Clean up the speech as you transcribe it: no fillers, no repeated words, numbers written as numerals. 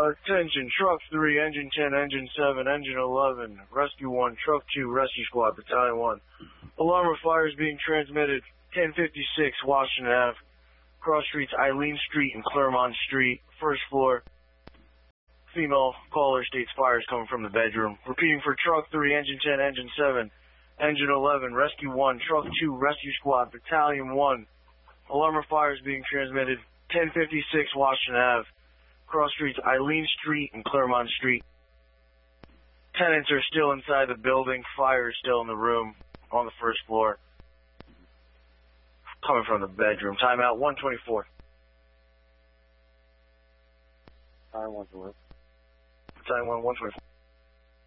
Attention, Truck 3, Engine 10, Engine 7, Engine 11, Rescue 1, Truck 2, Rescue Squad, Battalion 1. Alarm of fire is being transmitted, 1056 Washington Ave, cross streets Eileen Street and Claremont Street, first floor. Female caller states fire is coming from the bedroom. Repeating for Truck 3, Engine 10, Engine 7, Engine 11, Rescue 1, Truck 2, Rescue Squad, Battalion 1. Alarm of fire is being transmitted, 1056 Washington Ave, cross streets Eileen Street and Claremont Street. Tenants are still inside the building. Fire is still in the room on the first floor. Coming from the bedroom. Timeout 124. I want to live. Battalion 1, 124.